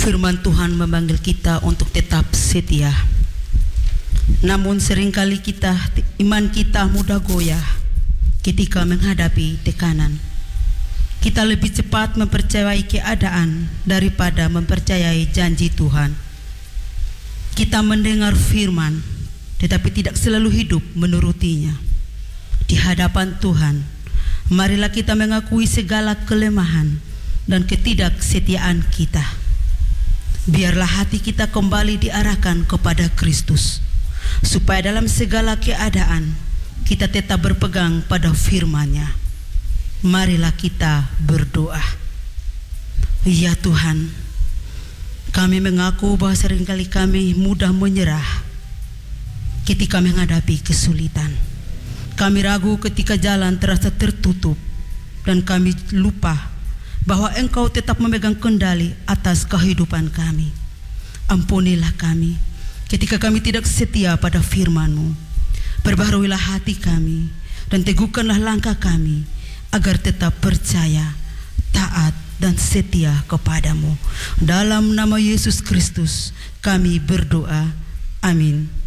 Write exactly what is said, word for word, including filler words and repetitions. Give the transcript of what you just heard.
Firman Tuhan memanggil kita untuk tetap setia. Namun seringkali kita, iman kita mudah goyah ketika menghadapi tekanan. Kita lebih cepat mempercayai keadaan daripada mempercayai janji Tuhan. Kita mendengar firman, tetapi tidak selalu hidup menurutinya. Di hadapan Tuhan, marilah kita mengakui segala kelemahan dan ketidaksetiaan kita. Biarlah hati kita kembali diarahkan kepada Kristus, supaya dalam segala keadaan kita tetap berpegang pada firman-Nya. Marilah kita berdoa. Ya Tuhan, kami mengaku bahwa seringkali kami mudah menyerah ketika menghadapi kesulitan. Kami ragu ketika jalan terasa tertutup, dan kami lupa bahwa Engkau tetap memegang kendali atas kehidupan kami. Ampunilah kami ketika kami tidak setia pada firman-Mu. Perbaharuilah hati kami dan teguhkanlah langkah kami agar tetap percaya, taat, dan setia kepadamu. Dalam nama Yesus Kristus kami berdoa. Amin.